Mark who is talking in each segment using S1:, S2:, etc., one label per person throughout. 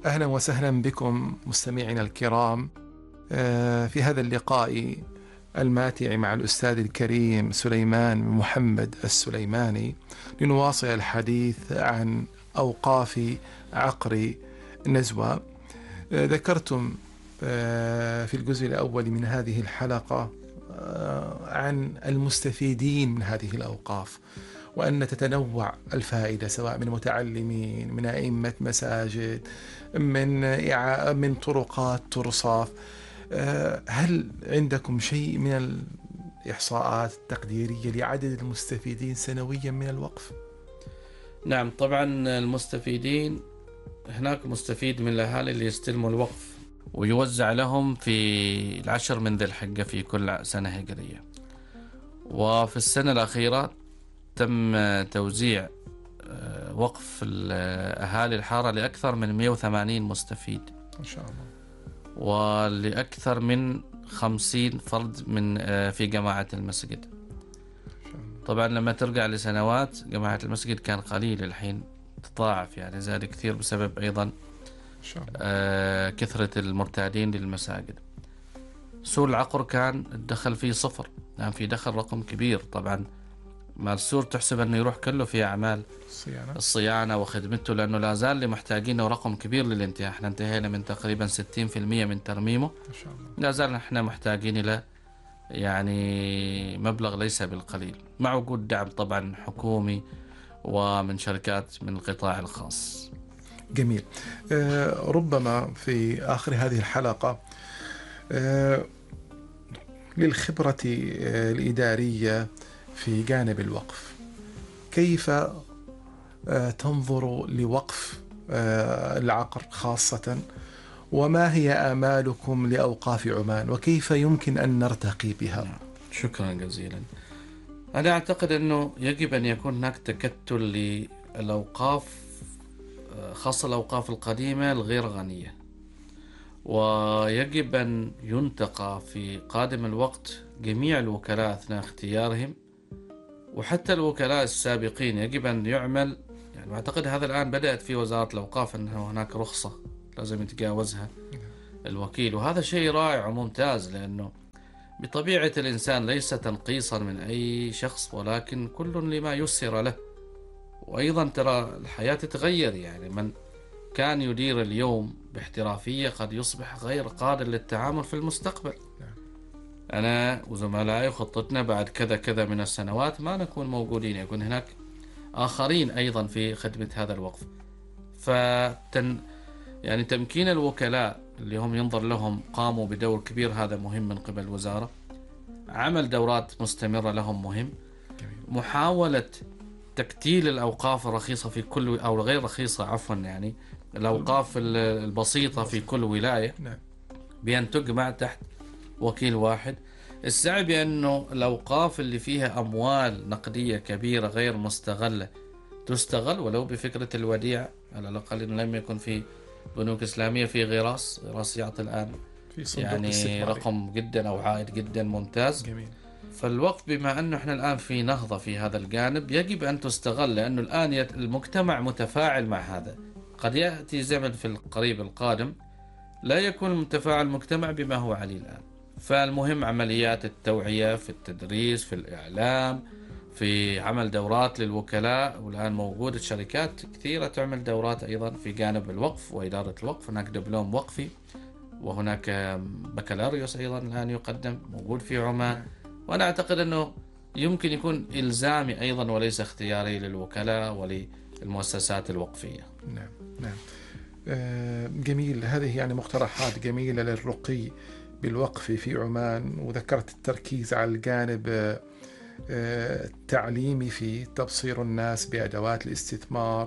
S1: أهلا وسهلا بكم مستمعينا الكرام في هذا اللقاء الماتع مع الأستاذ الكريم سليمان محمد السليماني، لنواصل الحديث عن أوقاف عقر نزوة. ذكرتم في الجزء الأول من هذه الحلقة عن المستفيدين من هذه الأوقاف، وأن تتنوع الفائدة سواء من متعلمين، من أئمة مساجد، من طرقات ترصاف. هل عندكم شيء من الإحصاءات التقديرية لعدد المستفيدين سنويا من الوقف؟
S2: نعم، طبعا المستفيدين هناك مستفيد من الأهالي اللي يستلموا الوقف ويوزع لهم في 10 من ذي الحجة في كل سنة هجرية. وفي السنة الأخيرة تم توزيع وقف أهالي الحارة لأكثر من 180 مستفيد
S1: ما شاء الله،
S2: ولأكثر من 50 فرد من في جماعة المسجد. طبعا لما ترجع لسنوات جماعة المسجد كان قليل، الحين تضاعف، يعني زاد كثير بسبب أيضا كثرة المرتادين للمساجد. سور العقر كان الدخل فيه صفر، يعني في دخل رقم كبير. طبعا ما السور تحسب أنه يروح كله في أعمال الصيانة وخدمته، لأنه لا زال اللي محتاجينه رقم كبير للانتهاء. احنا انتهينا من تقريبا 60% من ترميمه،
S1: ما شاء الله.
S2: لا زال احنا محتاجين له يعني مبلغ ليس بالقليل، مع وجود دعم طبعا حكومي ومن شركات من القطاع الخاص.
S1: جميل. ربما في آخر هذه الحلقة للخبرة الإدارية في جانب الوقف، كيف تنظر لوقف العقر خاصة، وما هي آمالكم لأوقاف عمان، وكيف يمكن أن نرتقي بها؟
S2: شكرا جزيلا. أنا أعتقد أنه يجب أن يكون هناك تكتل للأوقاف، خاصة الأوقاف القديمة الغير غنية، ويجب أن ينتقى في قادم الوقت جميع الوكلاء أثناء اختيارهم، وحتى الوكلاء السابقين يجب أن يعمل. يعني أعتقد هذا الآن بدأت في وزارة الأوقاف أنه هناك رخصة لازم يتجاوزها الوكيل، وهذا شيء رائع وممتاز، لأنه بطبيعة الإنسان ليس تنقيصا من أي شخص، ولكن كل لما يسر له. وأيضا ترى الحياة تتغير، يعني من كان يدير اليوم باحترافية قد يصبح غير قادر للتعامل في المستقبل. أنا وزملائي خطتنا بعد كذا كذا من السنوات ما نكون موجودين، يكون هناك آخرين أيضا في خدمة هذا الوقف. يعني تمكين الوكلاء اللي هم ينظر لهم قاموا بدور كبير، هذا مهم من قبل الوزارة. عمل دورات مستمرة لهم مهم. محاولة تكتيل الأوقاف الرخيصة في كل أو الغير رخيصة عفوا، يعني الأوقاف البسيطة في كل ولاية بأن تجمع تحت وكيل واحد. السعي بأنه الأوقاف اللي فيها أموال نقدية كبيرة غير مستغلة تستغل، ولو بفكرة الوديعة على الأقل، إن لم يكن في بنوك إسلامية في غراس يعطي الآن يعني رقم جدا أو عائد جدا ممتاز.
S1: جميل.
S2: فالوقف بما أنه إحنا الآن في نهضة في هذا الجانب يجب أن تستغل، لأنه الآن المجتمع متفاعل مع هذا. قد يأتي زمن في القريب القادم لا يكون متفاعل المجتمع بما هو عليه الآن. فالمهم عمليات التوعية في التدريس، في الإعلام، في عمل دورات للوكلاء، والآن موجودة شركات كثيرة تعمل دورات أيضا في جانب الوقف وإدارة الوقف. هناك دبلوم وقفي، وهناك بكالوريوس أيضا الآن يقدم موجود في عمان. وأنا أعتقد أنه يمكن يكون إلزامي أيضا وليس اختياري للوكلاء وللمؤسسات الوقفية.
S1: نعم. جميل. هذه يعني مقترحات جميلة للرقي بالوقف في عمان، وذكرت التركيز على الجانب التعليمي في تبصير الناس بأدوات الاستثمار،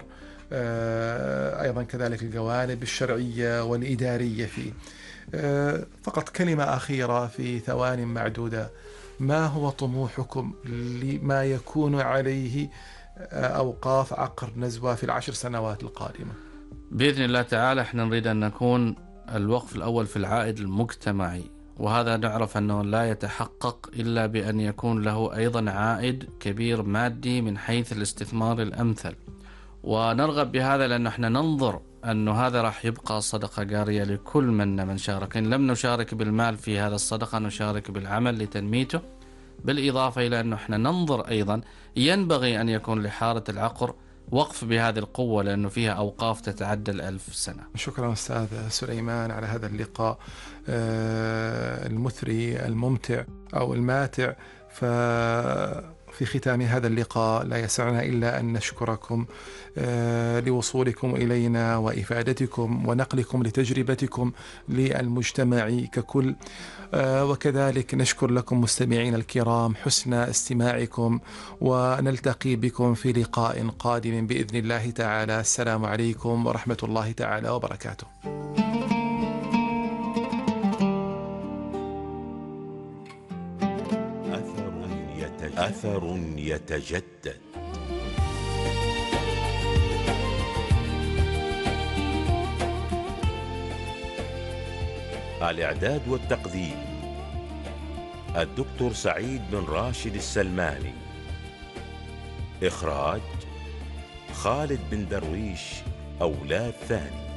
S1: أيضا كذلك الجوانب الشرعية والإدارية فيه. فقط كلمة أخيرة في ثوان معدودة، ما هو طموحكم لما يكون عليه أوقاف عقر نزوة في 10 سنوات القادمة؟
S2: بإذن الله تعالى احنا نريد أن نكون الوقف الأول في العائد المجتمعي، وهذا نعرف أنه لا يتحقق إلا بأن يكون له أيضا عائد كبير مادي من حيث الاستثمار الأمثل. ونرغب بهذا لأن احنا ننظر أنه هذا راح يبقى صدقة جارية لكل منا من شارك. إن لم نشارك بالمال في هذا الصدقة نشارك بالعمل لتنميته، بالإضافة إلى أنه إحنا ننظر أيضا ينبغي أن يكون لحارة العقر وقف بهذه القوة، لأنه فيها أوقاف تتعدى 1000 سنة.
S1: شكرا أستاذ سليمان على هذا اللقاء المثري الممتع أو الماتع. في ختام هذا اللقاء لا يسعنا إلا أن نشكركم لوصولكم إلينا وإفادتكم ونقلكم لتجربتكم للمجتمع ككل، وكذلك نشكر لكم مستمعين الكرام حسن استماعكم، ونلتقي بكم في لقاء قادم بإذن الله تعالى. السلام عليكم ورحمة الله تعالى وبركاته.
S3: أثر يتجدد. الإعداد والتقديم الدكتور سعيد بن راشد السلماني. إخراج خالد بن درويش أولاد ثاني.